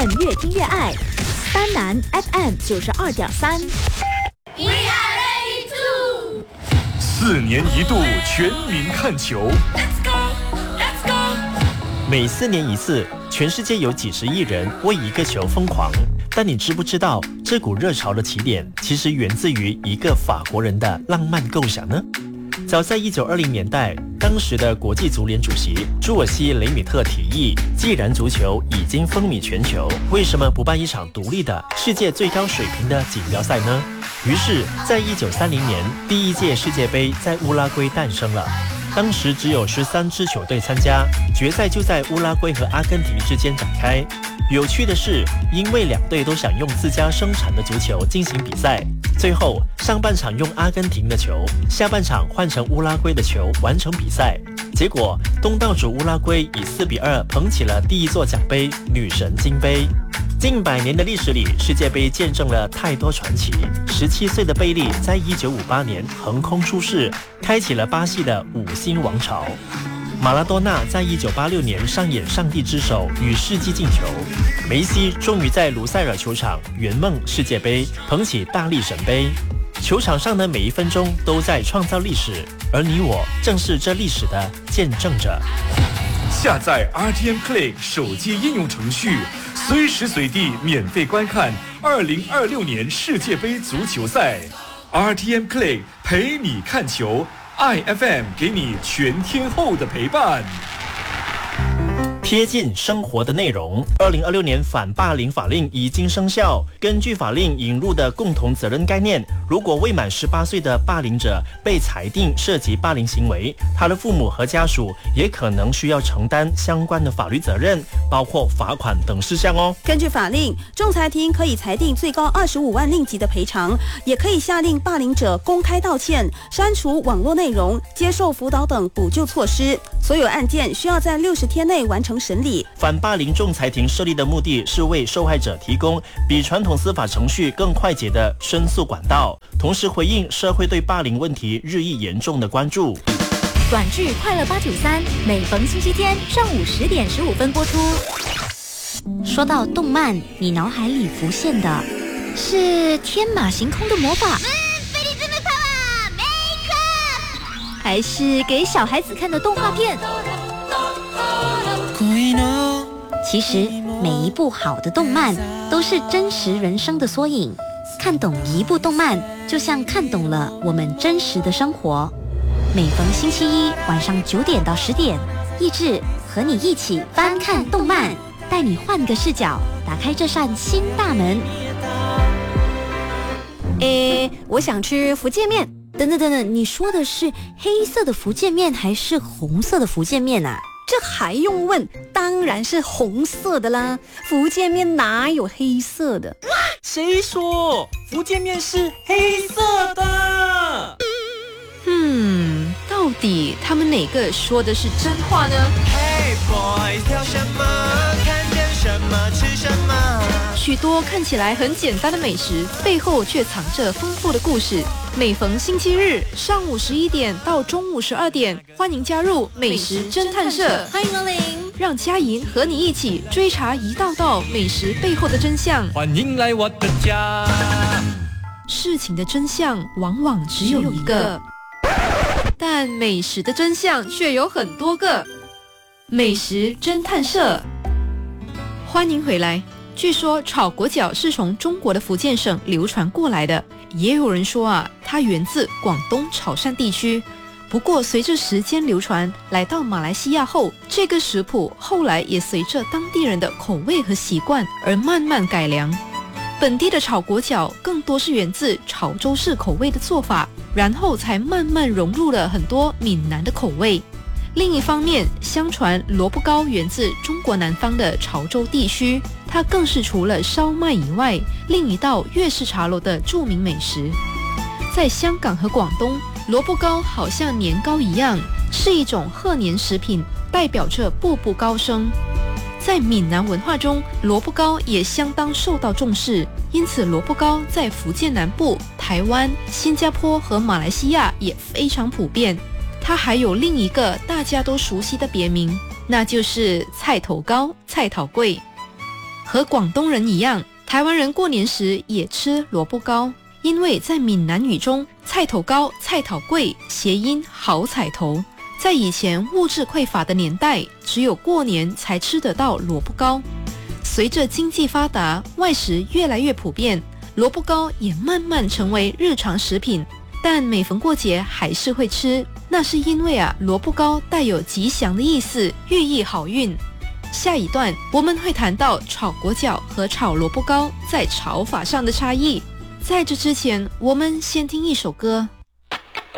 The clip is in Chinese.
份越听越爱。丹南 FM 92.3。 We are ready to。 4年一度全民看球。 Let's go, let's go。 每4年一次，全世界有几十亿人为一个球疯狂。但你知不知道，这股热潮的起点其实源自于一个法国人的浪漫构想呢？早在1920年代，当时的国际足联主席朱尔西·雷米特提议，既然足球已经风靡全球，为什么不办一场独立的世界最高水平的锦标赛呢？于是，在1930年，第1届世界杯在乌拉圭诞生了。当时只有13支球队参加，决赛就在乌拉圭和阿根廷之间展开。有趣的是，因为2队都想用自家生产的足球进行比赛，最后上半场用阿根廷的球，下半场换成乌拉圭的球完成比赛。结果东道主乌拉圭以4-2捧起了第1座奖杯——女神金杯。近100年的历史里，世界杯见证了太多传奇。17岁的贝利在1958年横空出世，开启了巴西的5星王朝。马拉多纳在1986年上演上帝之手与世纪进球。梅西终于在卢塞尔球场圆梦世界杯，捧起大力神杯。球场上的每一分钟都在创造历史，而你我正是这历史的见证者。 下载 RTM Play 手机应用程序，随时随地免费观看2026年世界杯足球赛。RTM Play 陪你看球，IFM 给你全天候的陪伴。 贴近生活的内容。2026年反霸凌法令已经生效。根据法令引入的共同责任概念，如果未满18岁的霸凌者被裁定涉及霸凌行为，他的父母和家属也可能需要承担相关的法律责任，包括罚款等事项哦。 根据法令，仲裁庭可以裁定最高25万令吉的赔偿，也可以下令霸凌者公开道歉、删除网络内容、接受辅导等补救措施。所有案件需要在60天内完成审理。 反霸凌仲裁庭设立的目的是为受害者提供比传统司法程序更快捷的申诉管道，同时回应社会对霸凌问题日益严重的关注。 短剧《快乐893》每逢星期天上午10点15分播出。说到动漫，你脑海里浮现的是天马行空的魔法，还是给小孩子看的动画片？其实每一部好的动漫都是真实人生的缩影，看懂一部动漫就像看懂了我们真实的生活。每逢星期一晚上9点到10点，益智和你一起翻看动漫，带你换个视角，打开这扇新大门。 我想吃福建面。 等等，你说的是黑色的福建面还是红色的福建面啊？ 这还用问？当然是红色的啦，福建面哪有黑色的？ 谁说福建面是黑色的？ 到底他们哪个说的是真话呢？ Hey boy， 挑什么？看见什么吃什么？ 许多看起来很简单的美食，背后却藏着丰富的故事。每逢星期日上午11点到中午12点，欢迎加入美食侦探社， 欢迎光临， 让佳莹和你一起追查一道道美食背后的真相。 欢迎来我的家。 事情的真相往往只有一个，但美食的真相却有很多个。美食侦探社，欢迎回来。据说炒粿饺是从中国的福建省流传过来的，也有人说它源自广东潮汕地区。不过随着时间流传，来到马来西亚后，这个食谱后来也随着当地人的口味和习惯而慢慢改良。本地的炒粿饺更多是源自潮州式口味的做法，然后才慢慢融入了很多闽南的口味。另一方面，相传萝卜糕源自中国南方的潮州地区，它更是除了烧麦以外，另一道粤式茶楼的著名美食。在香港和广东，萝卜糕好像年糕一样，是一种贺年食品，代表着步步高升。在闽南文化中，萝卜糕也相当受到重视，因此萝卜糕在福建南部、台湾、新加坡和马来西亚也非常普遍。它还有另一个大家都熟悉的别名，那就是菜头糕、菜头粿。 和广东人一样，台湾人过年时也吃萝卜糕，因为在闽南语中，菜头高、菜头贵谐音好彩头。在以前物质匮乏的年代，只有过年才吃得到萝卜糕。随着经济发达，外食越来越普遍，萝卜糕也慢慢成为日常食品。但每逢过节还是会吃，那是因为萝卜糕带有吉祥的意思，寓意好运。下一段我们会谈到炒粿饺和炒萝卜糕在炒法上的差异。在这之前，我们先听一首歌。